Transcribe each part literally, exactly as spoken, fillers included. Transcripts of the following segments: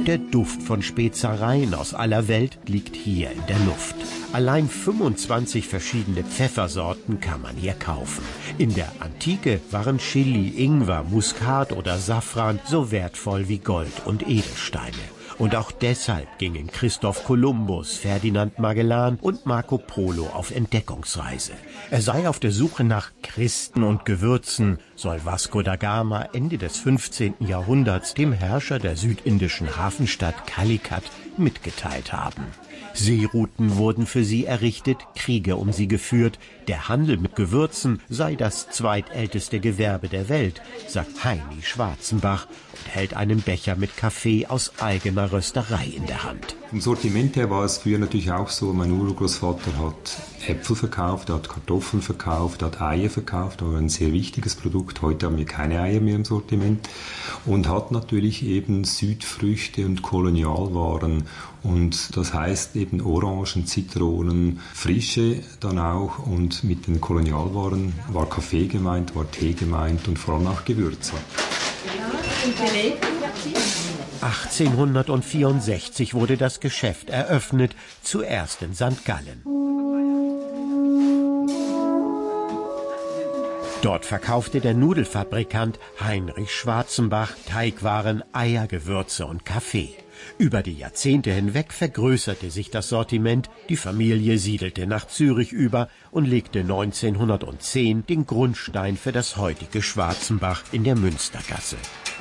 Und der Duft von Spezereien aus aller Welt liegt hier in der Luft. Allein fünfundzwanzig verschiedene Pfeffersorten kann man hier kaufen. In der Antike waren Chili, Ingwer, Muskat oder Safran so wertvoll wie Gold und Edelsteine. Und auch deshalb gingen Christoph Kolumbus, Ferdinand Magellan und Marco Polo auf Entdeckungsreise. Er sei auf der Suche nach Christen und Gewürzen, soll Vasco da Gama Ende des fünfzehnten Jahrhunderts dem Herrscher der südindischen Hafenstadt Calicut mitgeteilt haben. Seerouten wurden für sie errichtet, Kriege um sie geführt. Der Handel mit Gewürzen sei das zweitälteste Gewerbe der Welt, sagt Heini Schwarzenbach und hält einen Becher mit Kaffee aus eigener Rösterei in der Hand. Vom Sortiment her war es früher natürlich auch so, mein Urgroßvater hat Äpfel verkauft, er hat Kartoffeln verkauft, er hat Eier verkauft, aber ein sehr wichtiges Produkt. Heute haben wir keine Eier mehr im Sortiment und hat natürlich eben Südfrüchte und Kolonialwaren. Und das heißt eben Orangen, Zitronen, Frische dann auch. Und mit den Kolonialwaren war Kaffee gemeint, war Tee gemeint und vor allem auch Gewürze. achtzehnhundertvierundsechzig wurde das Geschäft eröffnet, zuerst in Sankt Gallen. Dort verkaufte der Nudelfabrikant Heinrich Schwarzenbach Teigwaren, Eier, Gewürze und Kaffee. Über die Jahrzehnte hinweg vergrößerte sich das Sortiment, die Familie siedelte nach Zürich über und legte neunzehnhundertzehn den Grundstein für das heutige Schwarzenbach in der Münstergasse.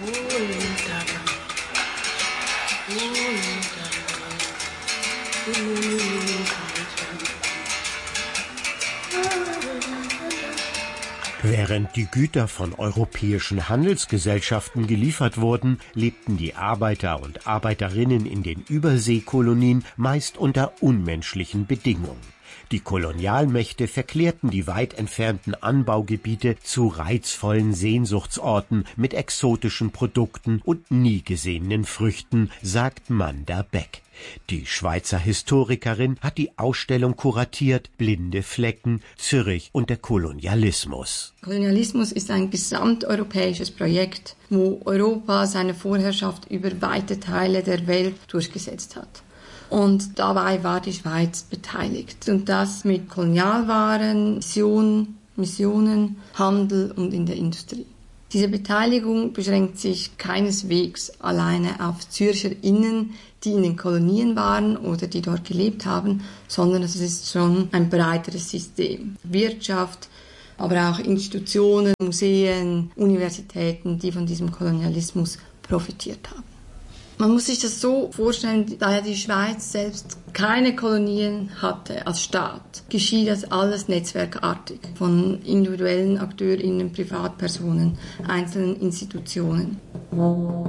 Während die Güter von europäischen Handelsgesellschaften geliefert wurden, lebten die Arbeiter und Arbeiterinnen in den Überseekolonien meist unter unmenschlichen Bedingungen. Die Kolonialmächte verklärten die weit entfernten Anbaugebiete zu reizvollen Sehnsuchtsorten mit exotischen Produkten und nie gesehenen Früchten, sagt Manda Beck. Die Schweizer Historikerin hat die Ausstellung kuratiert, Blinde Flecken, Zürich und der Kolonialismus. Kolonialismus ist ein gesamteuropäisches Projekt, wo Europa seine Vorherrschaft über weite Teile der Welt durchgesetzt hat. Und dabei war die Schweiz beteiligt. Und das mit Kolonialwaren, Mission, Missionen, Handel und in der Industrie. Diese Beteiligung beschränkt sich keineswegs alleine auf ZürcherInnen, die in den Kolonien waren oder die dort gelebt haben, sondern es ist schon ein breiteres System. Wirtschaft, aber auch Institutionen, Museen, Universitäten, die von diesem Kolonialismus profitiert haben. Man muss sich das so vorstellen, da ja die Schweiz selbst keine Kolonien hatte als Staat, geschieht das alles netzwerkartig von individuellen AkteurInnen, Privatpersonen, einzelnen Institutionen.